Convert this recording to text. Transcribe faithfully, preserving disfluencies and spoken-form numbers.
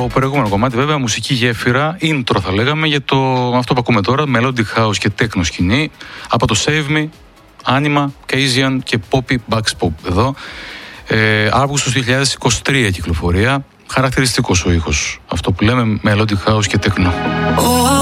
προηγούμενο κομμάτι, βέβαια, μουσική γέφυρα, intro θα λέγαμε, για το, αυτό που ακούμε τώρα, melodic house και techno σκηνή, από το Save Me, Anima, Casian και Poppy Bugs Pop. Εδώ, ε, Αύγουστος δύο χιλιάδες είκοσι τρία κυκλοφορία, χαρακτηριστικός ο ήχος, αυτό που λέμε melodic house και techno.